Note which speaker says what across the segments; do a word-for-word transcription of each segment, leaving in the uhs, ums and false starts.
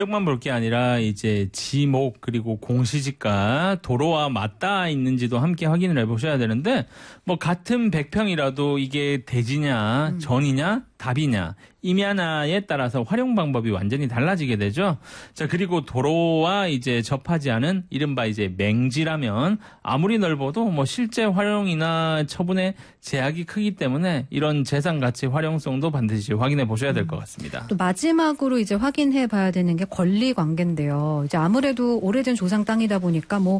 Speaker 1: 만 볼 게 아니라 이제 지목 그리고 공시지가 도로와 맞닿아 있는지도 함께 확인을 해보셔야 되는데 뭐 같은 백 평이라도 이게 대지냐
Speaker 2: 음.
Speaker 1: 전이냐 답이냐 임야냐에 따라서 활용 방법이 완전히 달라지게 되죠. 자, 그리고 도로와 이제 접하지 않은 이른바 이제 맹지라면 아무리 넓어도 뭐 실제 활용이나 처분에 제약이 크기 때문에 이런 재산 가치 활용성도 반드시 확인해 보셔야 될 것 같습니다.
Speaker 2: 또 마지막으로 이제 확인해 봐야 되는 게 권리 관계인데요. 이제 아무래도 오래된 조상 땅이다 보니까 뭐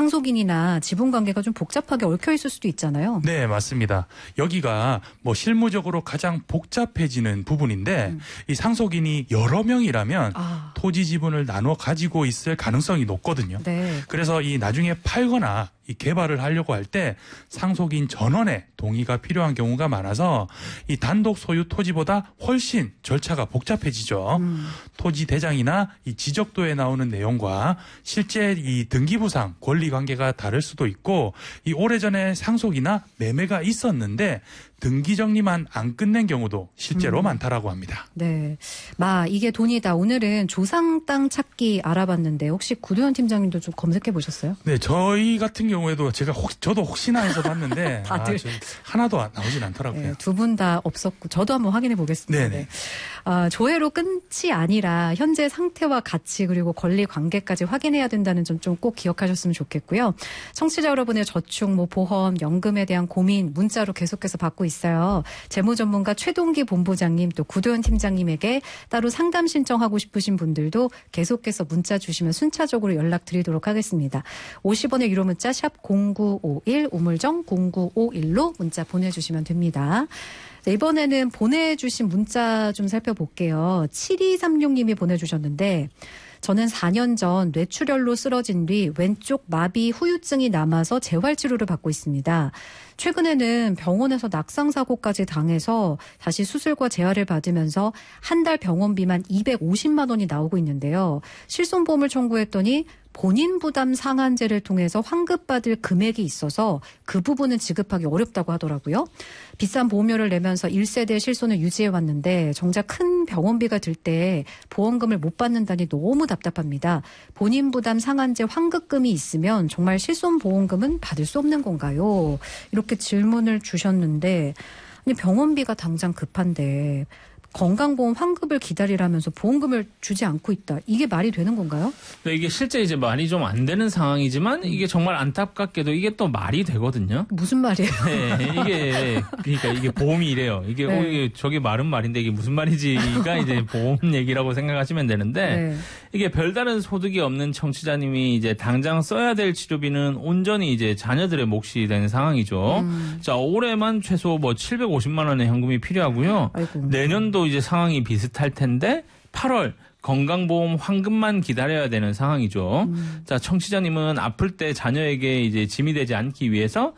Speaker 2: 상속인이나 지분 관계가 좀 복잡하게 얽혀 있을 수도 있잖아요.
Speaker 3: 네, 맞습니다. 여기가 뭐 실무적으로 가장 복잡해지는 부분인데 음. 이 상속인이 여러 명이라면 아. 토지 지분을 나눠 가지고 있을 가능성이 높거든요.
Speaker 2: 네.
Speaker 3: 그래서 이 나중에 팔거나 이 개발을 하려고 할 때 상속인 전원의 동의가 필요한 경우가 많아서 이 단독 소유 토지보다 훨씬 절차가 복잡해지죠. 음. 토지 대장이나 이 지적도에 나오는 내용과 실제 이 등기부상 권리 관계가 다를 수도 있고 이 오래전에 상속이나 매매가 있었는데 등기 정리만 안 끝낸 경우도 실제로 음. 많다라고 합니다.
Speaker 2: 네, 마 이게 돈이다. 오늘은 조상 땅 찾기 알아봤는데 혹시 구도현 팀장님도 좀 검색해 보셨어요?
Speaker 3: 네, 저희 같은 경우에도 제가 혹 저도 혹시나 해서 봤는데
Speaker 2: 다들
Speaker 3: 아, 하나도 나오진 않더라고요.
Speaker 2: 네, 두 분 다 없었고 저도 한번 확인해 보겠습니다.
Speaker 3: 네네.
Speaker 2: 네. 아, 조회로 끝이 아니라 현재 상태와 가치 그리고 권리 관계까지 확인해야 된다는 점 좀 꼭 기억하셨으면 좋겠고요. 청취자 여러분의 저축, 뭐 보험, 연금에 대한 고민 문자로 계속해서 받고 있어요. 재무전문가 최동기 본부장님 또 구도현 팀장님에게 따로 상담 신청하고 싶으신 분들도 계속해서 문자 주시면 순차적으로 연락드리도록 하겠습니다. 오십 원의 유료 문자 샵 공구오일 우물정 공구오일로 문자 보내주시면 됩니다. 네, 이번에는 보내주신 문자 좀 살펴볼게요. 칠이삼육님이 보내주셨는데 저는 사 년 전 뇌출혈로 쓰러진 뒤 왼쪽 마비 후유증이 남아서 재활치료를 받고 있습니다. 최근에는 병원에서 낙상사고까지 당해서 다시 수술과 재활을 받으면서 한 달 병원비만 이백오십만 원이 나오고 있는데요. 실손보험을 청구했더니 본인 부담 상한제를 통해서 환급받을 금액이 있어서 그 부분은 지급하기 어렵다고 하더라고요. 비싼 보험료를 내면서 일 세대 실손을 유지해왔는데 정작 큰 병원비가 들 때 보험금을 못 받는다니 너무 답답합니다. 본인 부담 상한제 환급금이 있으면 정말 실손보험금은 받을 수 없는 건가요? 이렇게 질문을 주셨는데 아니 병원비가 당장 급한데 건강보험 환급을 기다리라면서 보험금을 주지 않고 있다. 이게 말이 되는 건가요?
Speaker 1: 네, 이게 실제 이제 말이 좀 안 되는 상황이지만 이게 정말 안타깝게도 이게 또 말이 되거든요.
Speaker 2: 무슨 말이에요?
Speaker 1: 네, 이게 그러니까 이게 보험이 이래요. 이게,
Speaker 2: 네.
Speaker 1: 어, 이게 저게 말은 말인데 이게 무슨 말이지가 이제 보험 얘기라고 생각하시면 되는데
Speaker 2: 네.
Speaker 1: 이게 별다른 소득이 없는 청취자님이 이제 당장 써야 될 치료비는 온전히 이제 자녀들의 몫이 되는 상황이죠.
Speaker 2: 음.
Speaker 1: 자, 올해만 최소 뭐 칠백오십만 원의 현금이 필요하고요.
Speaker 2: 아이고.
Speaker 1: 내년도 이제 상황이 비슷할 텐데 팔월 건강보험 환급만 기다려야 되는 상황이죠. 음. 자, 청취자님은 아플 때 자녀에게 이제 짐이 되지 않기 위해서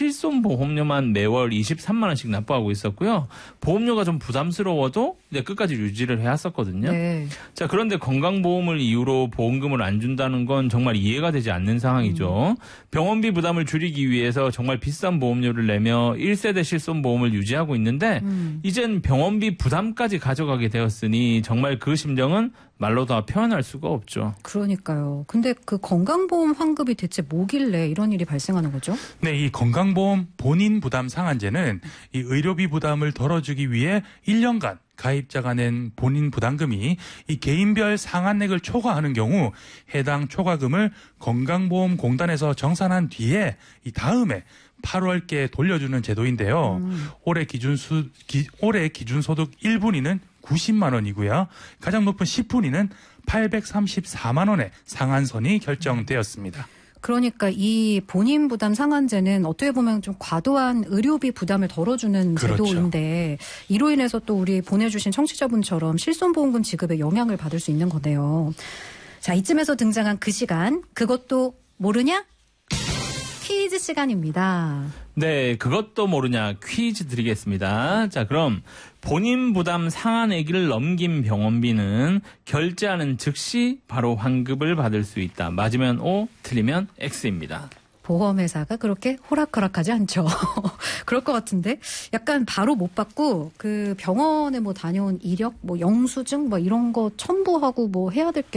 Speaker 1: 실손보험료만 매월 이십삼만 원씩 납부하고 있었고요. 보험료가 좀 부담스러워도 이제 끝까지 유지를 해왔었거든요.
Speaker 2: 네.
Speaker 1: 자, 그런데 건강보험을 이유로 보험금을 안 준다는 건 정말 이해가 되지 않는 상황이죠. 음. 병원비 부담을 줄이기 위해서 정말 비싼 보험료를 내며 일 세대 실손보험을 유지하고 있는데 음. 이젠 병원비 부담까지 가져가게 되었으니 정말 그 심정은 말로 다 표현할 수가 없죠.
Speaker 2: 그러니까요. 근데 그 건강보험 환급이 대체 뭐길래 이런 일이 발생하는 거죠?
Speaker 3: 네, 이 건강보험 본인 부담 상한제는 이 의료비 부담을 덜어주기 위해 일 년간 가입자가 낸 본인 부담금이 이 개인별 상한액을 초과하는 경우 해당 초과금을 건강보험공단에서 정산한 뒤에 이 다음에 팔월께 돌려주는 제도인데요. 음. 올해 기준 수, 기, 올해 기준 소득 일 분위는 구십만 원이고요. 가장 높은 십 분위는 팔백삼십사만 원의 상한선이 결정되었습니다.
Speaker 2: 그러니까 이 본인 부담 상한제는 어떻게 보면 좀 과도한 의료비 부담을 덜어주는
Speaker 3: 그렇죠.
Speaker 2: 제도인데 이로 인해서 또 우리 보내주신 청취자분처럼 실손보험금 지급에 영향을 받을 수 있는 거네요. 자, 이쯤에서 등장한 그 시간, 그것도 모르냐? 퀴즈 시간입니다.
Speaker 1: 네, 그것도 모르냐 퀴즈 드리겠습니다. 자, 그럼 본인 부담 상한액을 넘긴 병원비는 결제하는 즉시 바로 환급을 받을 수 있다. 맞으면 O, 틀리면 X입니다.
Speaker 2: 보험회사가 그렇게 호락호락하지 않죠. 그럴 것 같은데 약간 바로 못 받고 그 병원에 뭐 다녀온 이력, 뭐 영수증 뭐 이런 거 첨부하고 뭐 해야 될 게